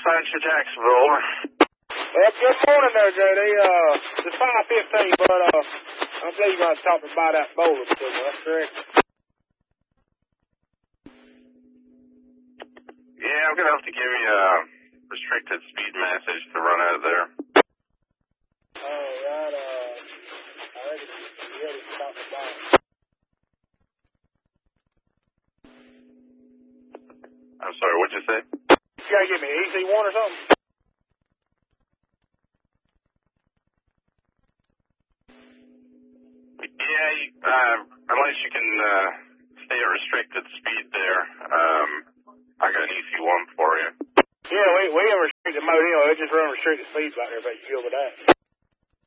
Sideshow Jacksonville, over. Well, good morning there, JD. It's 5:15, but I believe you're going to talk about that bowler too. That's correct. Yeah, I'm going to have to give you a restricted speed message to run out of there. All right. I reckon you're ready to talk about it. I'm sorry, what'd you say? You got to give me an easy one or something? Yeah, unless you can stay at restricted speed there, I got an easy one for you. Yeah, we ain't restricted mode anyway. We just run restricted speeds out there, but you good with that?